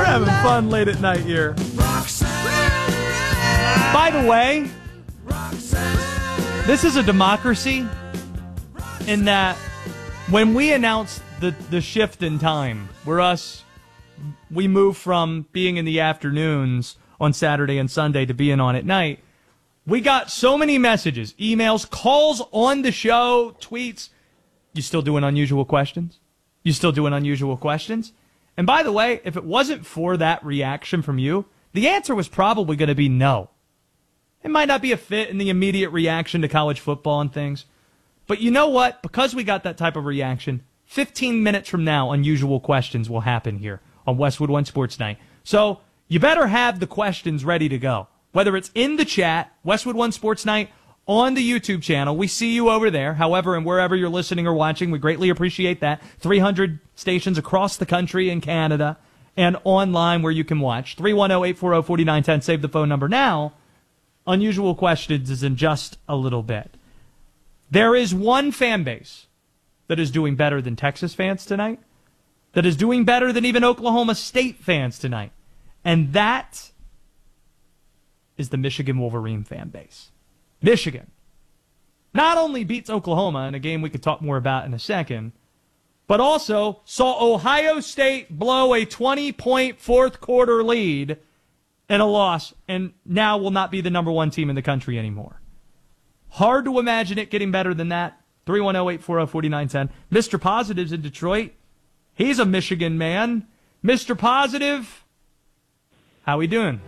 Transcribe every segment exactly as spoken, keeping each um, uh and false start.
having fun late at night here. By the way, this is a democracy in that when we announced the, the shift in time, where us, we move from being in the afternoons on Saturday and Sunday to being on at night, we got so many messages, emails, calls on the show, tweets. You still doing unusual questions? You still doing unusual questions? And by the way, if it wasn't for that reaction from you, the answer was probably going to be no. It might not be a fit in the immediate reaction to college football and things. But you know what? Because we got that type of reaction, fifteen minutes from now, unusual questions will happen here on Westwood One Sports Night. So you better have the questions ready to go. Whether it's in the chat, Westwood One Sports Night, on the YouTube channel. We see you over there. However, and wherever you're listening or watching, we greatly appreciate that. three hundred stations across the country and Canada and online where you can watch. three one zero, eight four zero, four nine one zero. Save the phone number now. Unusual Questions is in just a little bit. There is one fan base that is doing better than Texas fans tonight, that is doing better than even Oklahoma State fans tonight, and that is the Michigan Wolverine fan base. Michigan not only beats Oklahoma in a game we could talk more about in a second, but also saw Ohio State blow a twenty-point fourth-quarter lead and a loss, and now will not be the number one team in the country anymore. Hard to imagine it getting better than that. three one zero, eight four zero, four nine one zero. Mister Positive's in Detroit. He's a Michigan man. Mister Positive, how we doing?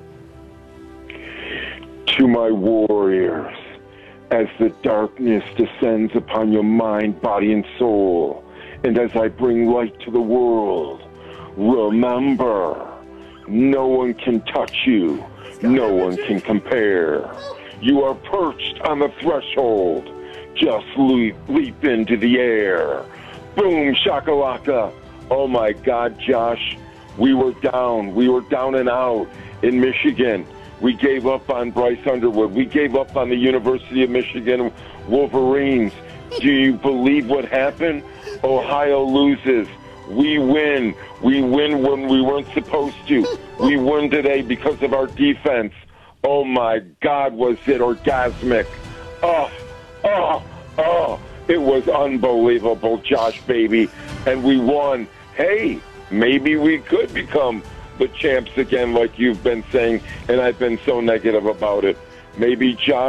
To my warriors, as the darkness descends upon your mind, body, and soul, and as I bring light to the world, remember, no one can touch you, no one can compare. You are perched on the threshold, just leap, leap into the air. Boom, shakalaka. Oh my God, Josh, we were down, we were down and out in Michigan. We gave up on Bryce Underwood. We gave up on the University of Michigan Wolverines. Do you believe what happened? Ohio loses. We win. We win when we weren't supposed to. We won today because of our defense. Oh, my God, was it orgasmic. Oh, oh, oh. It was unbelievable, Josh, baby. And we won. Hey, maybe we could become the champs again, like you've been saying, and I've been so negative about it. Maybe Josh